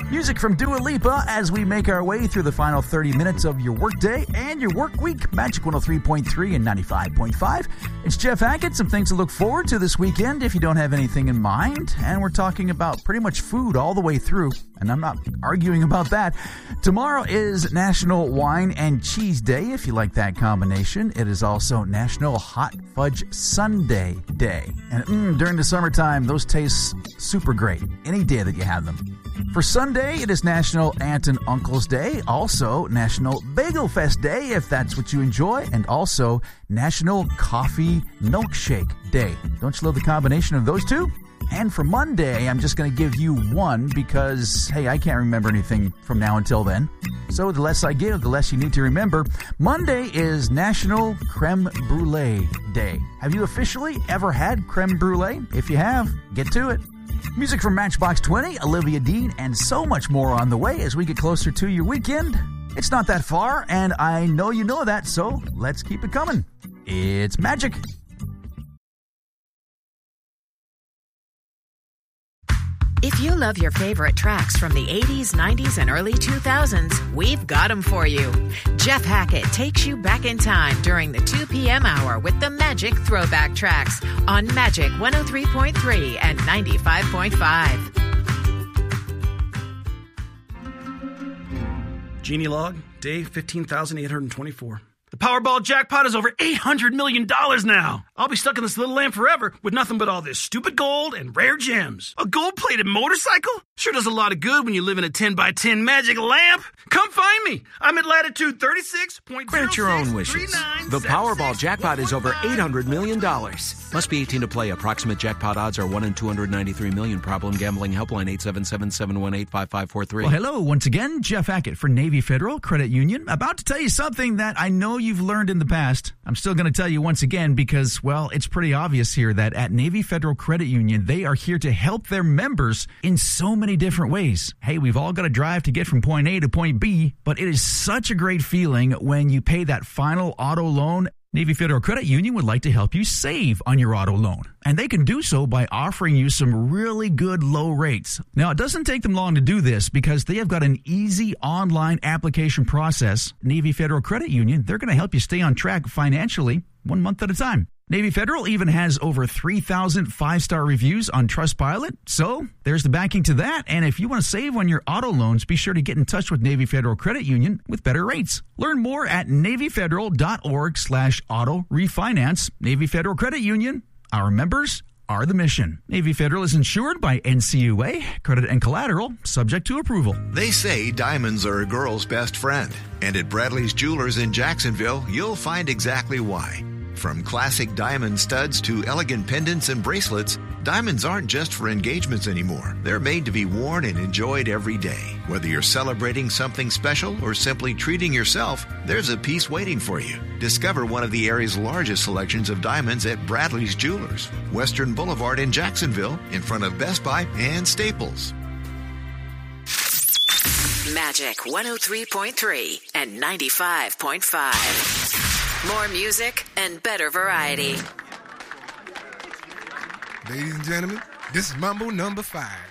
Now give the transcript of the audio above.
Music from Dua Lipa as we make our way through the final 30 minutes of your workday and your work week. Magic 103.3 and 95.5. It's Jeff Hackett. Some things to look forward to this weekend if you don't have anything in mind. And we're talking about pretty much food all the way through. And I'm not arguing about that. Tomorrow is National Wine and Cheese Day, if you like that combination. It is also National Hot Fudge Sundae Day. And during the summertime, those taste super great any day that you have them. For Sunday, it is National Aunt and Uncle's Day, also National Bagel Fest Day, if that's what you enjoy, and also National Coffee Milkshake Day. Don't you love the combination of those two? And for Monday, I'm just going to give you one because, hey, I can't remember anything from now until then. So the less I give, the less you need to remember. Monday is National Creme Brulee Day. Have you officially ever had creme brulee? If you have, get to it. Music from Matchbox 20, Olivia Dean, and so much more on the way as we get closer to your weekend. It's not that far, and I know you know that, so let's keep it coming. It's Magic. If you love your favorite tracks from the 80s, 90s, and early 2000s, we've got them for you. Jeff Hackett takes you back in time during the 2 p.m. hour with the Magic Throwback Tracks on Magic 103.3 and 95.5. Genie log, day 15,824. The Powerball jackpot is over $800 million now. I'll be stuck in this little lamp forever with nothing but all this stupid gold and rare gems. A gold-plated motorcycle? Sure does a lot of good when you live in a 10x10 magic lamp. Come find me. I'm at latitude 36.06. Grant your own wishes. The Powerball jackpot is over $800 million. Must be 18 to play. Approximate jackpot odds are 1 in 293 million. Problem gambling helpline 877-718-5543. Well, hello once again. Jeff Hackett for Navy Federal Credit Union. About to tell you something that I know you've learned in the past. I'm still going to tell you once again because, well, it's pretty obvious here that at Navy Federal Credit Union, they are here to help their members in so many different ways. Hey, we've all got to drive to get from point A to point B, but it is such a great feeling when you pay that final auto loan. Navy Federal Credit Union would like to help you save on your auto loan, and they can do so by offering you some really good low rates. Now, it doesn't take them long to do this because they have got an easy online application process. Navy Federal Credit Union, they're going to help you stay on track financially 1 month at a time. Navy Federal even has over 3,000 five-star reviews on Trustpilot. So there's the backing to that. And if you want to save on your auto loans, be sure to get in touch with Navy Federal Credit Union with better rates. Learn more at NavyFederal.org/auto refinance. Navy Federal Credit Union. Our members are the mission. Navy Federal is insured by NCUA. Credit and collateral subject to approval. They say diamonds are a girl's best friend. And at Bradley's Jewelers in Jacksonville, you'll find exactly why. From classic diamond studs to elegant pendants and bracelets, diamonds aren't just for engagements anymore. They're made to be worn and enjoyed every day. Whether you're celebrating something special or simply treating yourself, there's a piece waiting for you. Discover one of the area's largest selections of diamonds at Bradley's Jewelers, Western Boulevard in Jacksonville, in front of Best Buy and Staples. Magic 103.3 and 95.5. More music and better variety. Ladies and gentlemen, this is Mambo number 5.